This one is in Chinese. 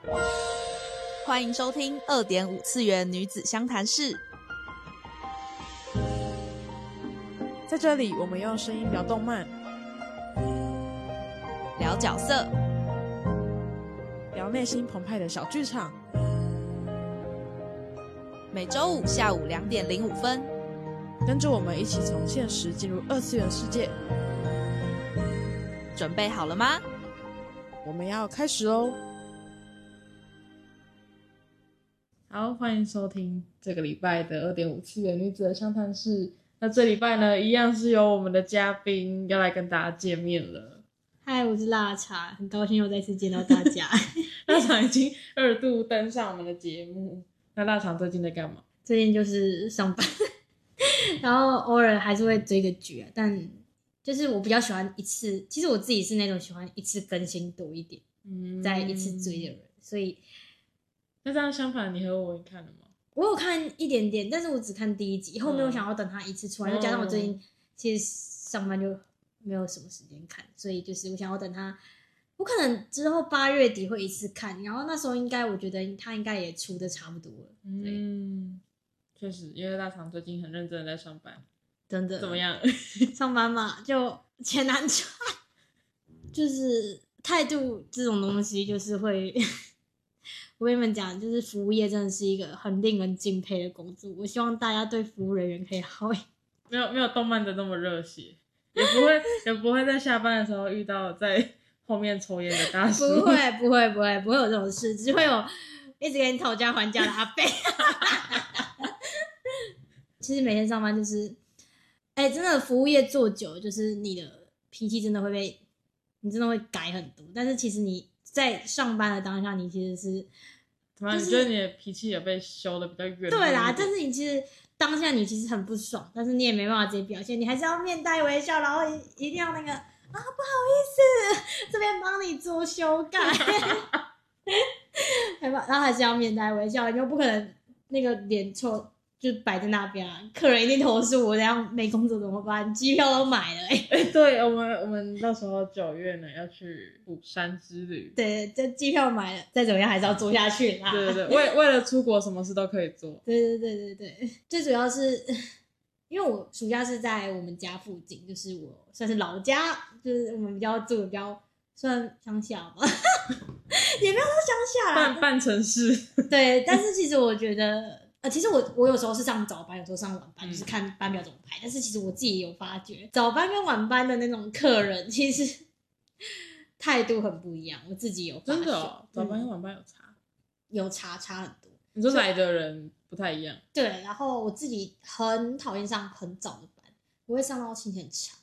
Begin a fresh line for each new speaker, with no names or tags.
欢迎收听2.5次元女子相谈室。
在这里，我们用声音聊动漫，
聊角色，
聊内心澎湃的小剧场。
每周五下午2点05分，
跟着我们一起从现实进入2次元世界。
准备好了吗？
我们要开始喽！好，欢迎收听这个礼拜的2.5次元女子的相谈室。那这礼拜呢，一样是由我们的嘉宾要来跟大家见面了。
嗨，我是腊茶，很高兴又再次见到大家。
腊肠已经2度登上我们的节目。那腊肠最近在干嘛？
最近就是上班，然后偶尔还是会追个剧啊，但就是我比较喜欢一次，其实我自己是那种喜欢一次更新多一点，再一次追的人，所以
那这样相反，你和我看了吗？
我有看一点点，但是我只看第一集，后面我想要等它一次出来，又加上我最近其实上班就没有什么时间看，所以就是我想要等它，我可能之后8月底会一次看，然后那时候应该我觉得它应该也出的差不多了。
确实，因为大肠最近很认真的在上班。
真的
怎么样？
上班嘛，就钱难赚，就是态度这种东西，就是会。我跟你们讲，就是服务业真的是一个很令人敬佩的工作。我希望大家对服务人员可以好一点。
没有动漫的那么热血，也不会在下班的时候遇到在后面抽烟的大叔。
不会有这种事，只会有一直跟你讨价还价的阿伯。其实每天上班就是，真的服务业做久，就是你的脾气真的你真的会改很多。但是其实你在上班的当下，你其实是，
怎么样？你觉得你的脾气也被修的比较圆？
对啦，但是你其实当下你其实很不爽，但是你也没办法直接表现，你还是要面带微笑，然后一定要那个不好意思，这边帮你做修改，然后还是要面带微笑，你又不可能那个脸臭。就摆在那边啊，客人一定投诉我，这样没工作怎么办？机票都买了
对，我们到时候9月呢要去釜山之旅。
对，这机票买了，再怎么样还是要做下去啦。
对，为了出国，什么事都可以做。
对，最主要是因为我暑假是在我们家附近，就是我算是老家，就是我们住的比较算乡下嘛，也没有说乡下啦，
半城市。
对，但是其实我觉得。其实我有时候是上早班，有时候上晚班，就是看班表怎么排。但是其实我自己有发觉，早班跟晚班的那种客人，其实态度很不一样。我自己有发觉，
真的哦，早班跟晚班
有差很多。
你说来的人不太一样。
对，然后我自己很讨厌上很早的班，我会上到心情很差。